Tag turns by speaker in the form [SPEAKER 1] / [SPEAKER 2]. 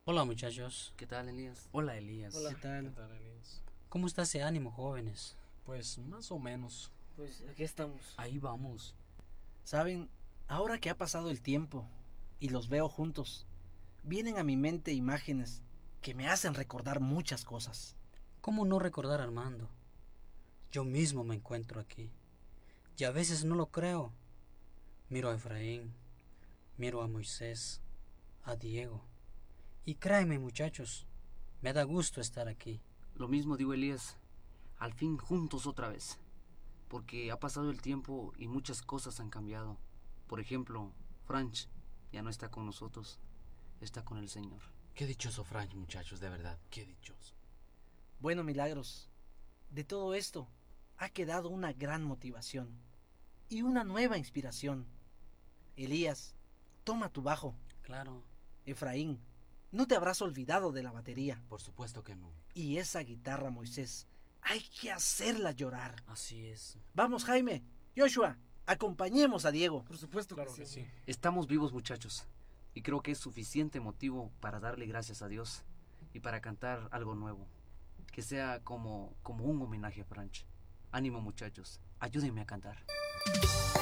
[SPEAKER 1] Hola muchachos,
[SPEAKER 2] ¿Qué tal, Elías?
[SPEAKER 3] Hola, Elías.
[SPEAKER 4] Hola.
[SPEAKER 3] ¿Qué tal?
[SPEAKER 4] ¿Qué tal, Elías?
[SPEAKER 1] ¿cómo está ese ánimo, jóvenes?
[SPEAKER 4] Pues más o menos.
[SPEAKER 2] Pues aquí estamos.
[SPEAKER 3] Ahí vamos.
[SPEAKER 5] Saben, ahora que ha pasado el tiempo y los veo juntos, vienen a mi mente imágenes que me hacen recordar muchas cosas.
[SPEAKER 1] ¿Cómo no recordar a Armando? Yo mismo me encuentro aquí y a veces no lo creo. Miro a Efraín, miro a Moisés, a Diego. Y créanme, muchachos, me da gusto estar aquí.
[SPEAKER 2] Lo mismo digo, Elías. Al fin juntos otra vez. Porque ha pasado el tiempo y muchas cosas han cambiado. Por ejemplo, Franch ya no está con nosotros, está con el Señor.
[SPEAKER 3] Qué dichoso Frank, muchachos, de verdad. Qué dichoso.
[SPEAKER 5] Bueno, Milagros, de todo esto ha quedado una gran motivación y una nueva inspiración. Elías, toma tu bajo.
[SPEAKER 1] Claro.
[SPEAKER 5] Efraín, no te habrás olvidado de la batería.
[SPEAKER 3] Por supuesto que no.
[SPEAKER 5] Y esa guitarra, Moisés, hay que hacerla llorar.
[SPEAKER 3] Así es.
[SPEAKER 5] Vamos, Jaime, Joshua, acompañemos a Diego.
[SPEAKER 4] Por supuesto claro que sí.
[SPEAKER 2] Estamos vivos, muchachos. Y creo que es suficiente motivo para darle gracias a Dios y para cantar algo nuevo. Que sea como un homenaje a Franch. Ánimo, muchachos. Ayúdenme a cantar.